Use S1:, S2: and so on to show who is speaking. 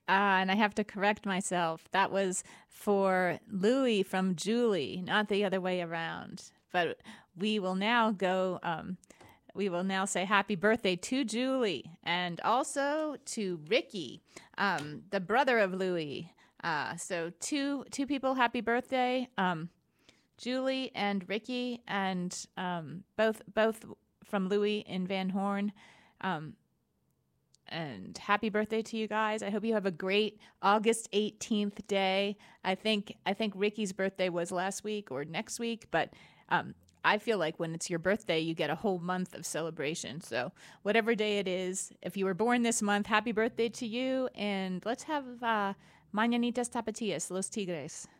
S1: And I have to correct myself. That was for Louie from Julie, not the other way around. But we will now go. We will now say happy birthday to Julie and also to Ricky, the brother of Louie. So two people, happy birthday, Julie and Ricky, and both from Louie in Van Horn. And happy birthday to you guys. I hope you have a great August 18th day. I think Ricky's birthday was last week or next week, but I feel like when it's your birthday, you get a whole month of celebration. So whatever day it is, if you were born this month, happy birthday to you. And let's have Mañanitas Tapatías, Los Tigres.